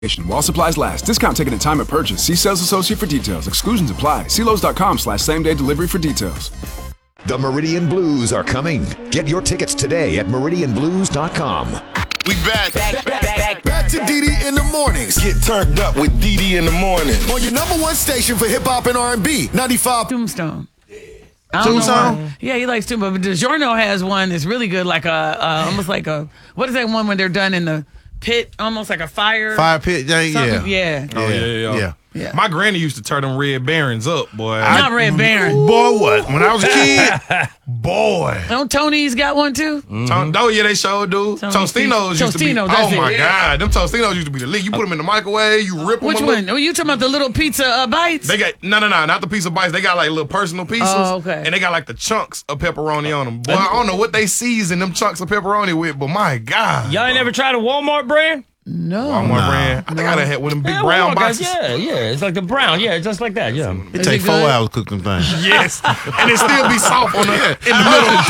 While supplies last. Discount taken at time of purchase. See sales associate for details. Exclusions apply. See Lowe's.com/same-day delivery for details. The Meridian Blues are coming. Get your tickets today at meridianblues.com. We back. Back to DD in the mornings. Get turned up with DD in the morning. On your number one station for hip hop and R&B, 95. Tombstone. Tombstone? Yeah, he likes Tombstone. But DiGiorno has one that's really good, like almost like a, what is that one when they're done in the pit, almost like a fire? Fire pit, yeah. Yeah. Oh, yeah. Yeah. My granny used to turn them Red Barons up, boy. Not Red Baron. Boy, what? When I was a kid, boy. Don't Tony's got one too? Oh, yeah, they sure do. Tostinos used to be. Tostino, Oh, that's my it. God. Them Tostinos used to be the lead. You put them in the microwave, you rip them. Which one? Are you talking about the little pizza bites? They got, no, not the pizza bites. They got like little personal pieces. Oh, okay. And they got like the chunks of pepperoni on them. Boy, I don't know what they season them chunks of pepperoni with, but my God. Y'all ain't never tried a Walmart brand? No. Walmart brand. I think I done had one of them big brown Walmart guys, boxes. yeah. It's like the brown. Yeah, just like that. Yeah. It take 4 hours to cook them things. Yes. And it still be soft in the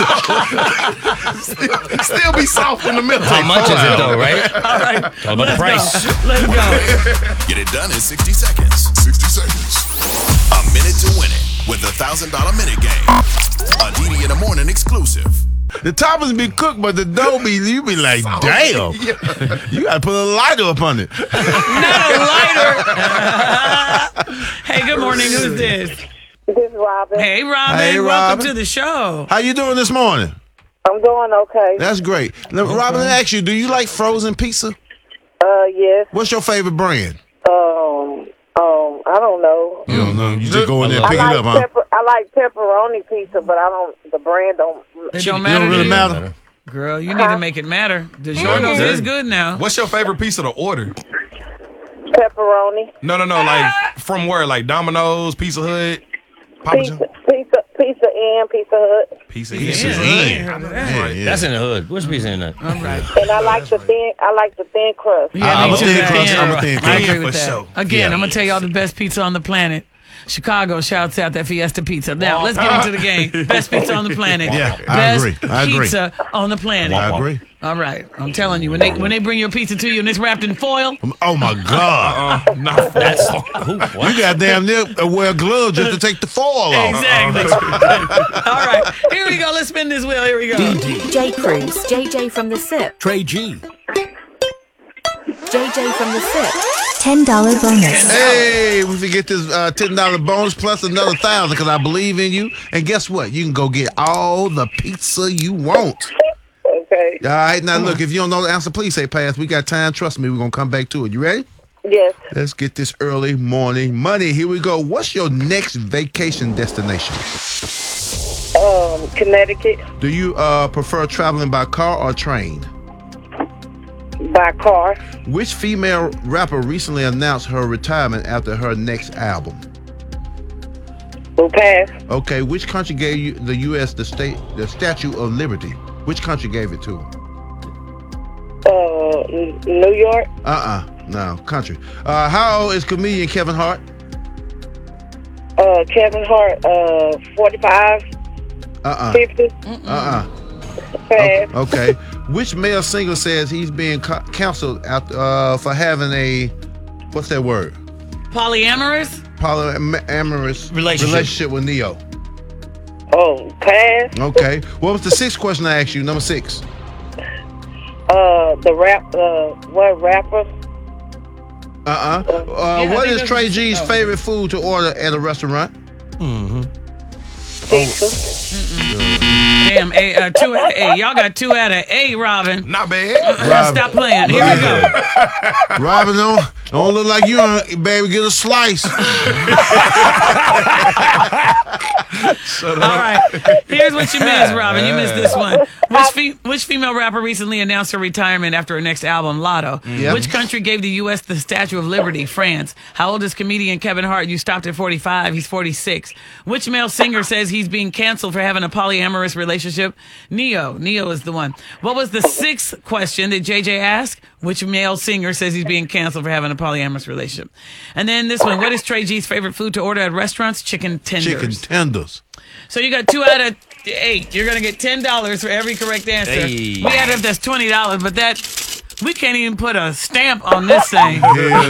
middle. still be soft in the middle. How much is it though, right? All right. All about the price. Let's go. Get it done in 60 seconds. 60 seconds. A minute to win it with the $1,000 minute game. A DD in the morning exclusive. The toppers be cooked, but the dough you be like, damn. You got to put a lighter up on it. Not a lighter. Hey, good morning. Who's this? This is Robin. Hey, Robin. Hey, Welcome Robin. to the show. How you doing this morning? I'm doing okay. That's great. Now, Robin, let me ask you, do you like frozen pizza? Yes. What's your favorite brand? I don't know. You don't know. You just go in there and pick it up, huh? I like pepperoni pizza, but the brand don't. It don't It matter. don't to really you? matter. Girl, you need to make it matter. DiGiorno's is good now. What's your favorite pizza to order? Pepperoni. No, like from where? Like Domino's, Pizza Hut, Papa John? Pizza Inn, Pizza Hut. Pizza Yeah. Inn. Yeah. That's in the hood. Which piece in that? All right. And I like the thin crust. Yeah, I'm me a too. thin crust. Yeah. I'm a thin I crust. agree with For that. sure. Again, Yeah. I'm going to tell y'all the best pizza on the planet. Chicago shouts out that Fiesta Pizza. Now, let's get into the game. Best pizza on the planet. Yeah, I Best agree. I agree. pizza on the planet. I agree. All right. I'm telling you, when they bring your pizza to you and it's wrapped in foil, Oh, my God. That's You got damn near wear gloves just to take the foil off. exactly. All right. Here we go. Let's spin this wheel. Here we go. J. Cruz, JJ from the SIP. Trey G. JJ from the SIP. $10 bonus. Hey, we get this $10 bonus plus another $1,000 because I believe in you. And guess what? You can go get all the pizza you want. Okay. All right, now look, if you don't know the answer, please say pass. We got time. Trust me, we're going to come back to it. You ready? Yes. Let's get this early morning money. Here we go. What's your next vacation destination? Connecticut Do you prefer traveling by car or train? by car. Which female rapper recently announced her retirement after her next album? Will pass. Okay, which country gave you the U.S. the Statue of Liberty? Which country gave it to them? New York. No, country. How old is comedian Kevin Hart? Kevin Hart. 45. 50. Pass. Okay. Which male singer says he's being counseled for having a, what's that word? Polyamorous? Polyamorous relationship with Neo. Pass. Okay. What was the sixth question I asked you? Number 6. What rapper? What is Trey G's favorite food to order at a restaurant? Pizza. Damn, 2 out of 8. Y'all got 2 out of 8, Robin. Not bad. Stop playing. Here we go. Robin, don't look like you, baby. Get a slice. All right. Here's what you missed, Robin. You missed this one. Which female rapper recently announced her retirement after her next album, Lotto? Yep. Which country gave the U.S. the Statue of Liberty? France. How old is comedian Kevin Hart? You stopped at 45. He's 46. Which male singer says he's being canceled for having a polyamorous relationship? Neo. Neo is the one. What was the 6th question that JJ asked? Which male singer says he's being canceled for having a polyamorous relationship? And then this one. What is Trey G's favorite food to order at restaurants? Chicken tenders. Chicken tenders. So you got 2 out of 8. You're going to get $10 for every correct answer. Hey. We added up, that's $20, but that We can't even put a stamp on this thing. Yeah.